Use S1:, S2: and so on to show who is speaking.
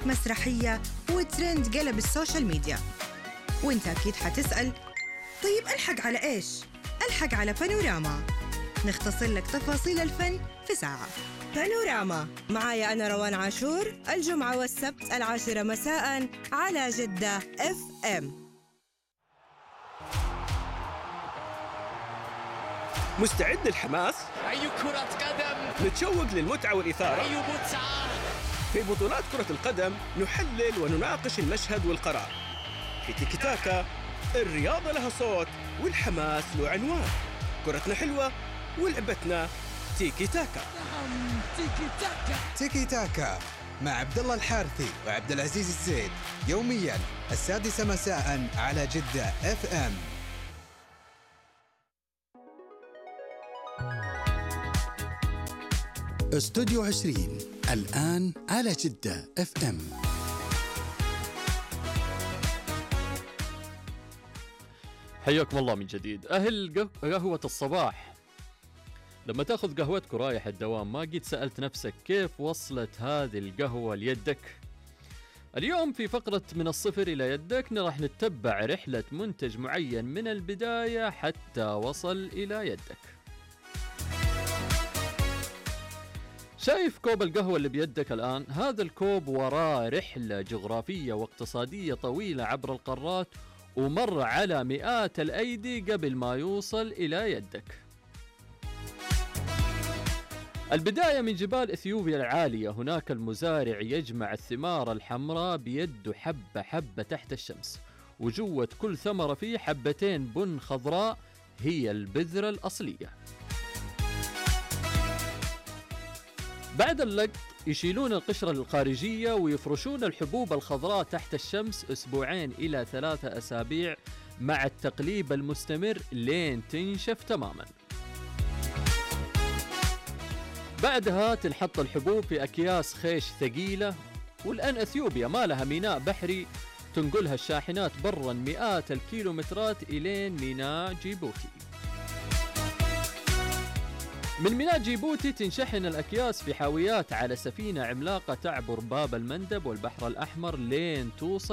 S1: مسرحية وترند قلب السوشيال ميديا. وانت أكيد حتسأل، طيب ألحق على إيش؟ ألحق على بانوراما، نختصر لك تفاصيل الفن في ساعة. بانوراما معايا أنا روان عاشور، الجمعة والسبت 10 مساء على جدة FM.
S2: مستعد للحماس؟
S3: أي كرة قدم!
S2: نتشوق للمتعة والإثارة؟
S3: أي متعة!
S2: في بطولات كرة القدم نحلل ونناقش المشهد والقرار. في تيكي تاكا الرياضة لها صوت والحماس له عنوان. كرتنا حلوة ولعبتنا تيكي تاكا.
S3: نعم، تيكي تاكا.
S4: تيكي تاكا مع عبد الله الحارثي وعبد العزيز السيد، يومياً 6 مساء على جدة FM.
S5: استوديو 20 الآن على جدة FM.
S6: حياكم الله من جديد. أهل قهوة الصباح، لما تأخذ قهوتك ورايح الدوام ما قد سألت نفسك كيف وصلت هذه القهوة ليدك؟ اليوم في فقرة من الصفر إلى يدك راح نتبع رحلة منتج معين من البداية حتى وصل إلى يدك. شايف كوب القهوة اللي بيدك الآن؟ هذا الكوب وراه رحلة جغرافية واقتصادية طويلة عبر القارات، ومر على مئات الأيدي قبل ما يوصل إلى يدك. البداية من جبال إثيوبيا العالية، هناك المزارع يجمع الثمار الحمراء بيده حبة حبة تحت الشمس، وجوة كل ثمرة فيه حبتين بن خضراء هي البذرة الأصلية. بعد اللقط يشيلون القشرة الخارجية ويفرشون الحبوب الخضراء تحت الشمس 2 إلى 3 أسابيع مع التقليب المستمر لين تنشف تماما. بعدها تنحط الحبوب في أكياس خيش ثقيلة، والآن أثيوبيا ما لها ميناء بحري تنقلها الشاحنات برا مئات الكيلومترات إلين ميناء جيبوتي. من ميناء جيبوتي تنشحن الأكياس في حاويات على سفينة عملاقة تعبر باب المندب والبحر الأحمر لين توصل